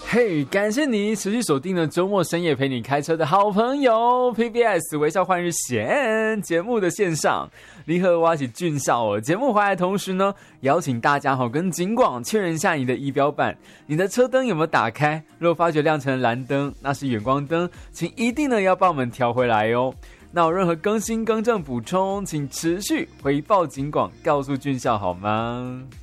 嘿，感谢你持续锁定了周末深夜陪你开车的好朋友 PBS 微笑换日线节目的线上，离合挖起俊少哦。节目回来的同时呢，邀请大家跟警广确认一下你的仪表板，你的车灯有没有打开？如果发觉亮成蓝灯，那是远光灯，请一定呢要帮我们调回来哦。那有任何更新更正补充，请持续回报警广，告诉俊少好吗？